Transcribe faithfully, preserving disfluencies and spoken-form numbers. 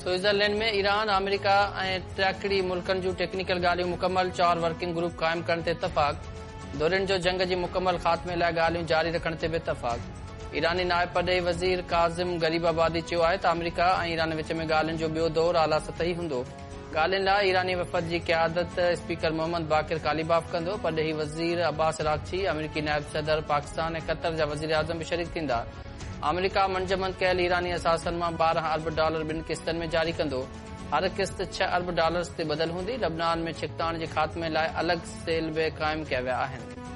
Switzerland में Iran, America ऐं टिकड़ी मुल्कनि जूं टेक्निकल ॻाल्हियूं मुकमल। चार वर्किंग ग्रुप क़ाइम करण ते इतफ़ाक़। दोरियुनि जो जंग जी मुकमल ख़ात्मे लाइ ॻाल्हियूं जारी रखण ते बि इतफ़ाक़। ईरानी नायब परॾेही वज़ीर काज़िम गरीबाबादी चयो आहे त अमेरिका ऐं ईरान विच में ॻाल्हियुनि जो ॿियो दौर आला सतही हूंदो। ॻाल्हियुनि लाइ ईरानी वफ़द जी क़यादत स्पीकर मोहम्मद बाक़िर कालीबाफ कंदो। परॾेही वज़ीर अब्बास अराग़ची, अमेरिकी नायब सदर पाकिस्तान ऐं क़तर जा वज़ीर आज़म बि शरीक थींदा। अमेरिका मंजमद कयल ईरानी असासनि मां ॿारहं अरब डॉलर ॿिनि क़िस्तनि में जारी कंदो। हर क़िस्त छह अरब डॉलर्स ते बदल हूंदी। लबनान में छिकताण जे ख़ात्मे लाइ अलॻि सेल बि क़ाइम कया विया आहिनि।